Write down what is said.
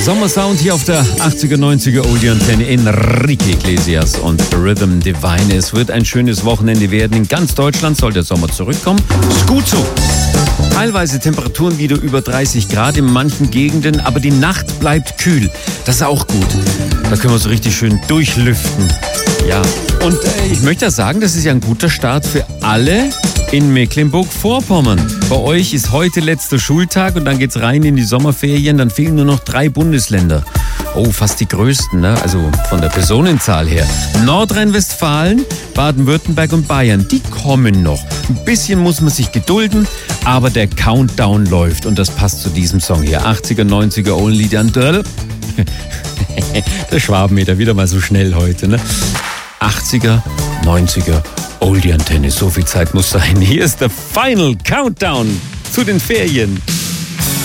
Sommersound hier auf der 80er, 90er Oldie-Antenne. Enrique Iglesias und Rhythm Divine. Es wird ein schönes Wochenende werden. In ganz Deutschland soll der Sommer zurückkommen. Ist gut so. Teilweise Temperaturen wieder über 30 Grad in manchen Gegenden, aber die Nacht bleibt kühl. Das ist auch gut. Da können wir so richtig schön durchlüften. Ja, und ich möchte ja sagen, das ist ja ein guter Start für alle in Mecklenburg-Vorpommern. Bei euch ist heute letzter Schultag und dann geht's rein in die Sommerferien. Dann fehlen nur noch 3 Bundesländer. Oh, fast die größten, ne? Also von der Personenzahl her. Nordrhein-Westfalen, Baden-Württemberg und Bayern, die kommen noch. Ein bisschen muss man sich gedulden, aber der Countdown läuft und das passt zu diesem Song hier. 80er, 90er Only Dörl. Der Schwabenmeter wieder mal so schnell heute, ne? 80er, 90er Oldie-Antenne. So viel Zeit muss sein. Hier ist der Final Countdown zu den Ferien.